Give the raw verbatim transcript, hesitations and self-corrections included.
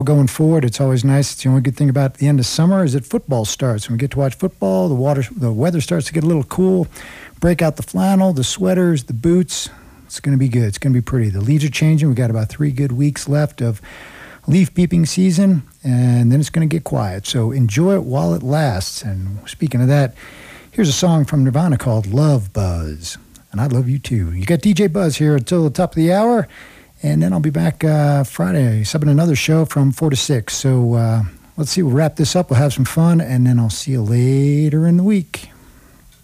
Going forward, it's always nice. It's the only good thing about the end of summer is that football starts. When we get to watch football, the water, the weather starts to get a little cool. Break out the flannel, the sweaters, the boots. It's going to be good. It's going to be pretty. The leaves are changing. We've got about three good weeks left of leaf peeping season, and then it's going to get quiet. So enjoy it while it lasts. And speaking of that, here's a song from Nirvana called Love Buzz. And I love you too. You got D J Buzz here until the top of the hour. And then I'll be back uh, Friday, subbing another show from four to six. So uh, let's see, we'll wrap this up. We'll have some fun, and then I'll see you later in the week.